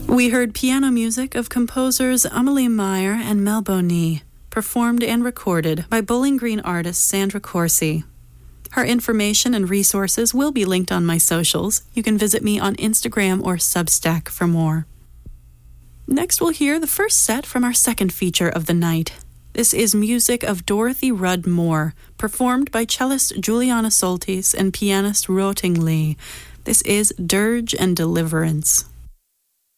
We heard piano music of composers Amelie Meyer and Mel Bonny, performed and recorded by Bowling Green artist Sandra Corsi. Her information and resources will be linked on my socials. You can visit me on Instagram or Substack for more. Next, we'll hear the first set from our second feature of the night. This is music of Dorothy Rudd Moore, performed by cellist Juliana Soltis and pianist Ruoting Lee. This is Dirge and Deliverance.